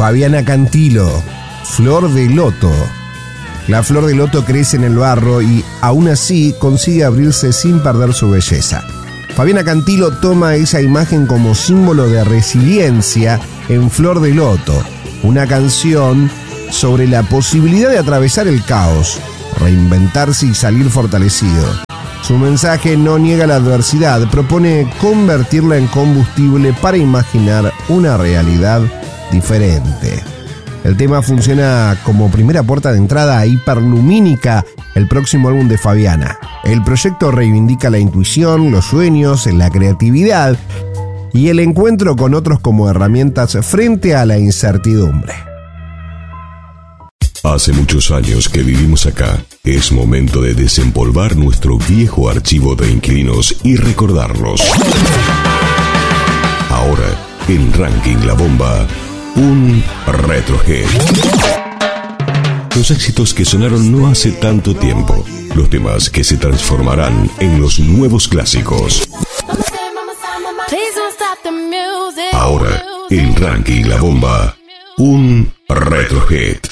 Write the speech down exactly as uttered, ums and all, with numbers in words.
Fabiana Cantilo, Flor de Loto. La flor de loto crece en el barro y aún así consigue abrirse sin perder su belleza. Fabiana Cantilo toma esa imagen como símbolo de resiliencia en Flor de Loto, una canción sobre la posibilidad de atravesar el caos, reinventarse y salir fortalecido. Su mensaje no niega la adversidad, propone convertirla en combustible para imaginar una realidad diferente. El tema funciona como primera puerta de entrada a Hiperlumínica, el próximo álbum de Fabiana. El proyecto reivindica la intuición, los sueños, la creatividad y el encuentro con otros como herramientas frente a la incertidumbre. Hace muchos años que vivimos acá. Es momento de desempolvar nuestro viejo archivo de inquilinos y recordarlos. Ahora, en Ranking La Bomba, un retrohit. Los éxitos que sonaron no hace tanto tiempo. Los temas que se transformarán en los nuevos clásicos. Ahora, en Ranking La Bomba, un retrohit.